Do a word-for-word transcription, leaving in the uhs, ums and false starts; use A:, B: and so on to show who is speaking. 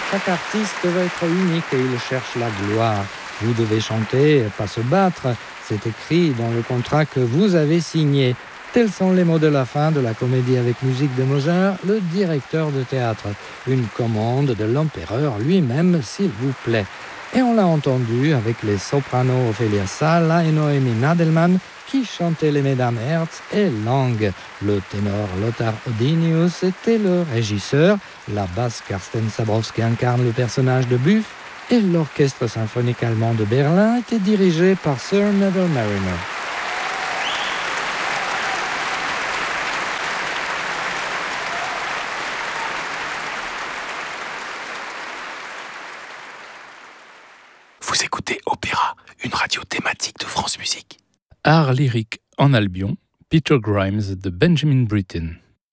A: Chaque artiste veut être unique et il cherche la gloire. Vous devez chanter, pas se battre. C'est écrit dans le contrat que vous avez signé. Tels sont les mots de la fin de la comédie avec musique de Mozart, le directeur de théâtre. Une commande de l'empereur lui-même, s'il vous plaît. Et on l'a entendu avec les sopranos Ophelia Sala et Noémie Nadelmann qui chantaient les Mesdames Herz et Lang. Le ténor Lothar Odinius était le régisseur, la basse Karsten Sabrowski incarne le personnage de Buff et l'orchestre symphonique allemand de Berlin était dirigé par Sir Neville Mariner.
B: Vous écoutez Opéra, une radio thématique de France Musique.
C: Art lyrique en Albion, Peter Grimes de Benjamin Britten.